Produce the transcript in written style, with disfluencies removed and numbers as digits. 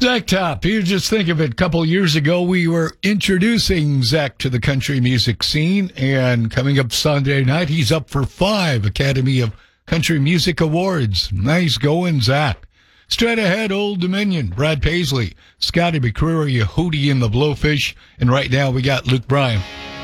Zach Top, you just think of it. A couple years ago, we were introducing Zach to the country music scene, and coming up Sunday night, he's up for 5 Academy of Country Music Awards. Nice going, Zach. Straight ahead, Old Dominion, Brad Paisley, Scotty McCreery, Hootie and the Blowfish, and right now we got Luke Bryan.